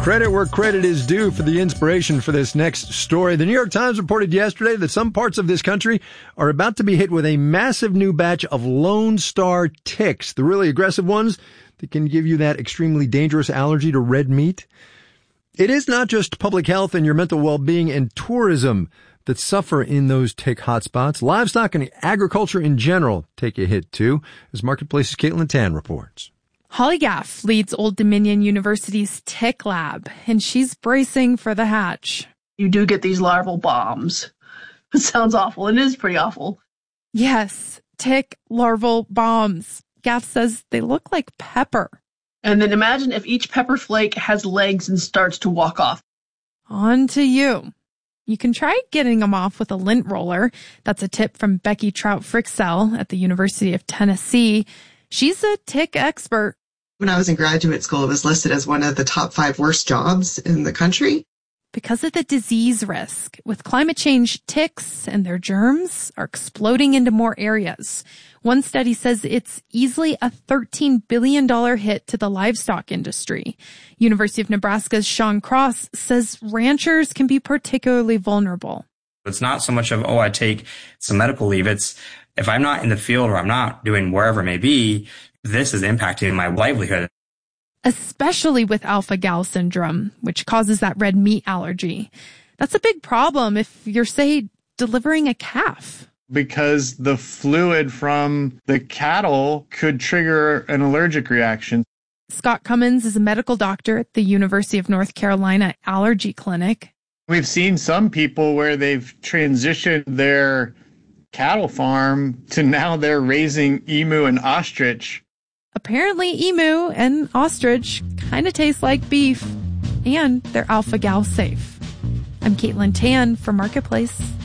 Credit where credit is due for the inspiration for this next story. The New York Times reported yesterday that some parts of this country are about to be hit with a massive new batch of Lone Star ticks, the really aggressive ones that can give you that extremely dangerous allergy to red meat. It is not just public health and your mental well-being and tourism that suffer in those tick hotspots. Livestock and agriculture in general take a hit too, as Marketplace's Caitlin Tan reports. Holly Gaff leads Old Dominion University's tick lab, and she's bracing for the hatch. You do get these larval bombs. It sounds awful. It is pretty awful. Yes, tick larval bombs. Gaff says they look like pepper. And then imagine if each pepper flake has legs and starts to walk off. On to you. You can try getting them off with a lint roller. That's a tip from Becky Trout-Frixell at the University of Tennessee. She's a tick expert. When I was in graduate school, it was listed as one of the top 5 worst jobs in the country. Because of the disease risk. With climate change, ticks and their germs are exploding into more areas. One study says it's easily a $13 billion hit to the livestock industry. University of Nebraska's Sean Cross says ranchers can be particularly vulnerable. It's not so much of, I take some medical leave. It's if I'm not in the field or I'm not doing wherever it may be, this is impacting my livelihood. Especially with alpha-gal syndrome, which causes that red meat allergy. That's a big problem if you're, say, delivering a calf. Because the fluid from the cattle could trigger an allergic reaction. Scott Cummins is a medical doctor at the University of North Carolina Allergy Clinic. We've seen some people where they've transitioned their cattle farm to now they're raising emu and ostrich. Apparently, emu and ostrich kind of taste like beef, and they're alpha-gal safe. I'm Caitlin Tan for Marketplace.